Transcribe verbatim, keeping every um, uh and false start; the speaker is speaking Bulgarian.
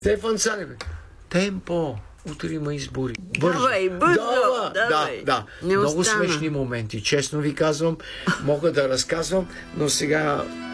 Стефан Цанев. Темпо. Утре има избори. Бързо. Давай, бързо. Давай, Давай. Да, да. Не Много остана. смешни моменти. Честно ви казвам, мога да разказвам, но сега